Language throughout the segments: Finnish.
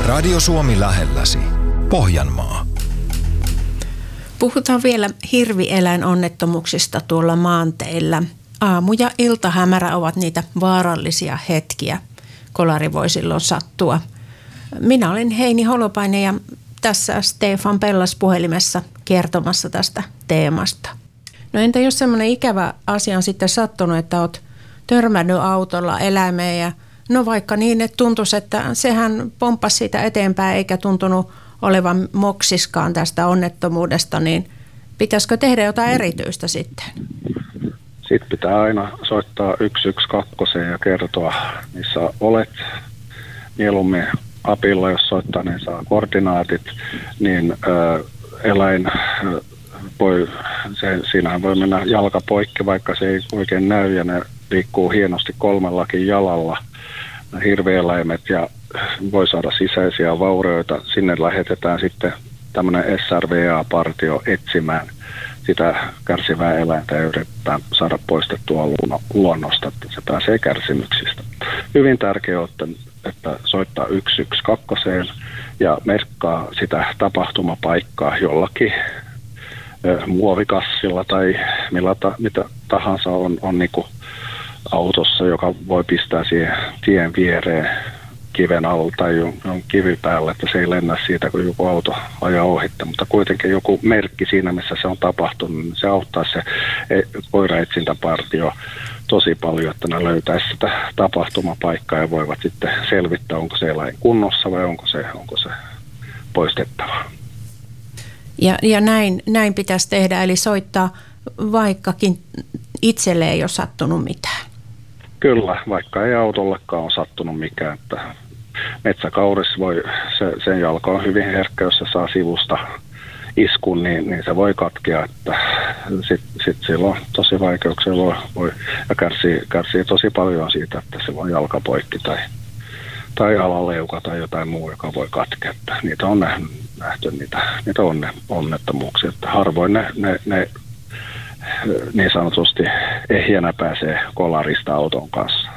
Radio Suomi lähelläsi. Pohjanmaa. Puhutaan vielä hirvieläinonnettomuuksista tuolla maanteillä. Aamu- ja iltahämärä ovat niitä vaarallisia hetkiä. Kolari voi silloin sattua. Minä olen Heini Holopainen ja tässä Stefan Pellas puhelimessa kertomassa tästä teemasta. No entä jos semmoinen ikävä asia on sitten sattunut, että olet törmännyt autolla eläimeen ja no vaikka niin, että tuntuisi, että sehän pomppasi siitä eteenpäin eikä tuntunut olevan moksiskaan tästä onnettomuudesta, niin pitäisikö tehdä jotain erityistä sitten? Sitten pitää aina soittaa 112 ja kertoa, missä olet. Mieluummin apilla, jos soittaa, niin saa koordinaatit, niin eläin siinähän voi mennä jalka poikki, vaikka se ei oikein näy ja ne liikkuu hienosti 3 jalalla. Hirvieläimet ja voi saada sisäisiä vaurioita. Sinne lähetetään sitten tämmöinen SRVA-partio etsimään sitä kärsivää eläintä ja yritetään saada poistettua luonnosta, että se pääsee kärsimyksistä. Hyvin tärkeää on, että soittaa 112 ja merkkaa sitä tapahtumapaikkaa jollakin muovikassilla tai mitä tahansa on niin kuin autossa, joka voi pistää siihen tien viereen kiven alla tai on kivi päällä, että se ei lennä siitä, kun joku auto ajaa ohitte, mutta kuitenkin joku merkki siinä, missä se on tapahtunut, niin se auttaa se koiraetsintäpartio tosi paljon, että ne löytäisi sitä tapahtumapaikkaa ja voivat sitten selvittää, onko se eläin kunnossa vai onko se poistettava. Ja näin pitäisi tehdä, eli soittaa vaikkakin itselle ei ole sattunut mitään. Kyllä, vaikka ei autollakaan ole sattunut mikään. Että metsäkaurissa sen jalka on hyvin herkkä, jos se saa sivusta iskun, niin se voi katkea. Sitten sillä on tosi vaikeuksia ja kärsii tosi paljon siitä, että se voi jalka poikki tai alaleuka tai jotain muu, joka voi katkea. Että niitä on nähty niitä onnettomuuksia. Että harvoin ne niin sanotusti ehjänä pääsee kolarista auton kanssa.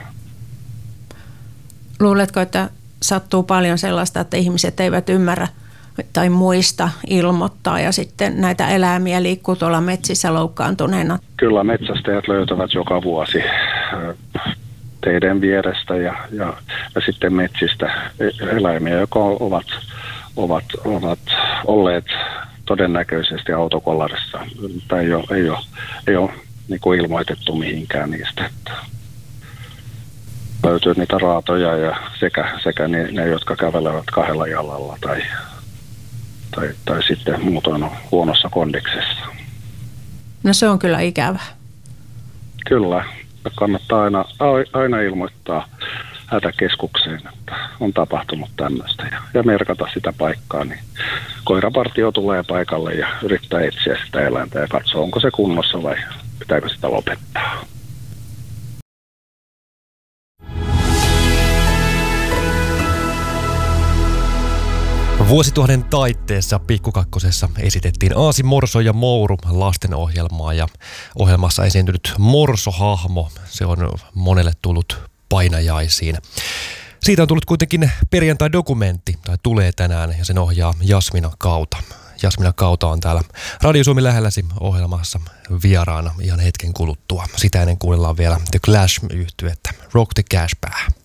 Luuletko, että sattuu paljon sellaista, että ihmiset eivät ymmärrä tai muista ilmoittaa ja sitten näitä eläimiä liikkuu tuolla metsissä loukkaantuneena? Kyllä metsästäjät löytävät joka vuosi teiden vierestä ja sitten metsistä eläimiä, jotka ovat olleet todennäköisesti autokollarissa tai ei ole niin kuin ilmoitettu mihinkään niistä. Että löytyy niitä raatoja ja sekä ne, jotka kävelevät 2 jalalla tai sitten muutoin on huonossa kondiksessa. No se on kyllä ikävä. Kyllä. Kannattaa aina ilmoittaa hätäkeskukseen, että on tapahtunut tämmöistä ja merkata sitä paikkaa, niin koirapartio tulee paikalle ja yrittää etsiä sitä eläintä ja katsoa, onko se kunnossa vai pitääkö sitä lopettaa. Vuosituhannen taitteessa Pikkukakkosessa esitettiin Aasi, Morso ja Mouru lastenohjelmaa ja ohjelmassa esiintynyt Morso-hahmo, se on monelle tullut painajaisiin. Siitä on tullut kuitenkin perjantai-dokumentti, tai tulee tänään, ja sen ohjaa Jasmina Kauta. Jasmina Kauta on täällä Radio Suomi lähelläsi ohjelmassa vieraana ihan hetken kuluttua. Sitä ennen kuunnellaan vielä The Clash-yhtyettä Rock the Cash Pää.